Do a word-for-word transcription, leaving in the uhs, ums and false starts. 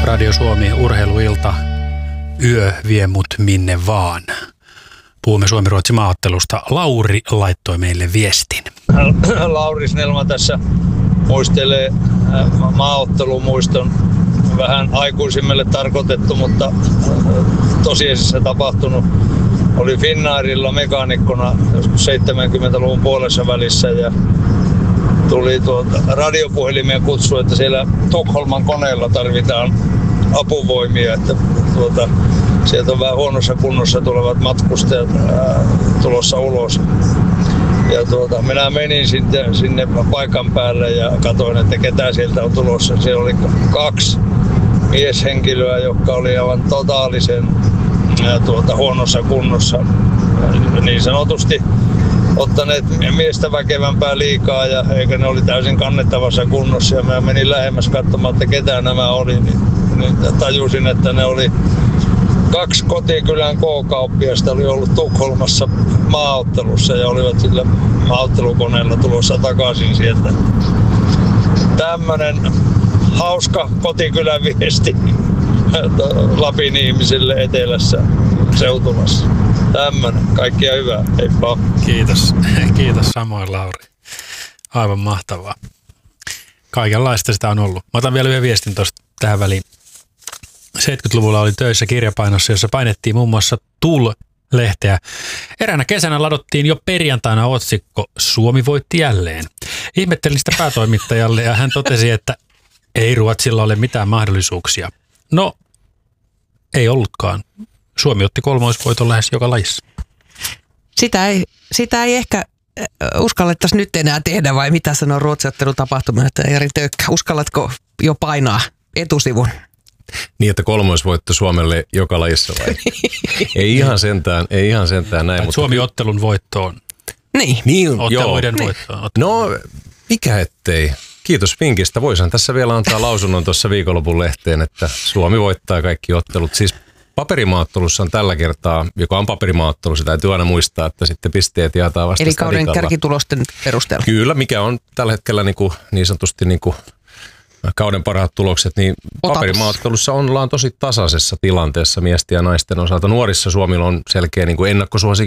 Radio Suomi urheiluilta. Yö vie mut minne vaan. Puhumme Suomi-Ruotsi maaottelusta. Lauri laittoi meille viestin. Lauri Snellman tässä muistelee maaottelumuiston, vähän aikuisimmille tarkoitettu, mutta tosiasiassa tapahtunut. Oli Finnairilla mekaanikkona seitsemänkymmentäluvun puolessa välissä ja tuli tuota radiopuhelimien kutsu, että siellä Tukholman koneella tarvitaan apuvoimia, että tuota, sieltä on vähän huonossa kunnossa tulevat matkustajat ää, tulossa ulos. Ja tuota, minä menin sinne, sinne paikan päälle ja katsoin, että ketä sieltä on tulossa. Siellä oli kaksi mieshenkilöä, jotka oli aivan totaalisen ää, tuota, huonossa kunnossa. Niin sanotusti ottaneet miestä väkevämpää liikaa ja eikä ne oli täysin kannettavassa kunnossa. Ja mä menin lähemmäs katsomaan, että ketä nämä oli. Niin, niin tajusin, että ne oli kaksi kotikylän K-kauppiasta oli ollut Tukholmassa maaottelussa ja olivat sillä maaottelukoneella tulossa takaisin sieltä. Tämmönen hauska kotikylän viesti Lapin ihmisille etelässä Seutulassa. Tämmönen. Kaikkia hyvää. Heippa. Kiitos. Kiitos samoin, Lauri. Aivan mahtavaa. Kaikenlaista sitä on ollut. Mä otan vielä yhden viestin tuosta tähän väliin. seitsemänkymmentäluvulla oli töissä kirjapainossa, jossa painettiin muun muassa T U L-lehteä. Eräänä kesänä ladottiin jo perjantaina otsikko Suomi voitti jälleen. Ihmettelin sitä päätoimittajalle ja hän totesi, että ei Ruotsilla ole mitään mahdollisuuksia. No, ei ollutkaan. Suomi otti kolmoisvoiton lähes joka lajissa. Sitä ei, sitä ei ehkä uskallettaisi nyt enää tehdä, vai mitä sanoo Ruotsi-ottelun tapahtuma, että Jari Töykkä, uskallatko jo painaa etusivun? Niin, että kolmoisvoitto Suomelle joka lajissa vai? ei ihan sentään, ei ihan sentään näin. Mutta Suomi-ottelun voittoon. Niin. Niin, Otteluiden joo. voittoon. No, mikä ettei. Kiitos vinkistä. Voisin tässä vielä antaa lausunnon tuossa viikonlopun lehteen, että Suomi voittaa kaikki ottelut. Siis paperimaattelussa on tällä kertaa, joka on paperimaattelu, se täytyy aina muistaa, että sitten pisteet jaetaan vasta eli kauden kärkitulosten perusteella. Kyllä, mikä on tällä hetkellä niin, kuin, niin sanotusti niin kuin kauden parhaat tulokset, niin paperimaattelussa ollaan tosi tasaisessa tilanteessa miesten ja naisten osalta. Nuorissa Suomilla on selkeä niin kuin ennakkosuosikki